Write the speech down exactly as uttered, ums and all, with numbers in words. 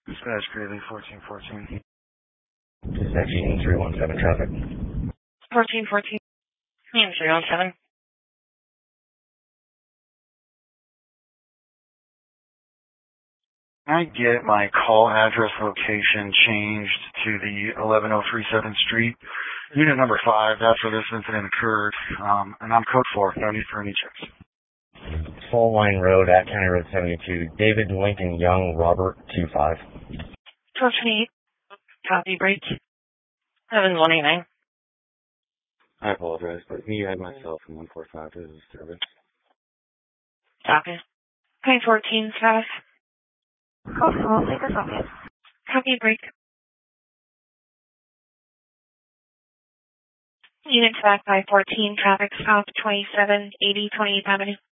Dispatch Greeley, fourteen fourteen. Dispatching three one seven traffic. fourteen fourteen. Name three one seven. Can I get my call address location changed to the eleven oh three seventh Street, unit number five? That's where this incident occurred. Um, and I'm code four. No need for any checks. Fall Line Road at County Road seventy-two. David Lincoln Young, Robert two five. twelve twenty-eight. Copy break. seven one eight nine. I apologize, but you had myself in one four five as a service. Copy. Point fourteen status. Code four, take us off. Copy break. Unit back by fourteen, traffic stop twenty-seven eighty twenty-eighth Avenue.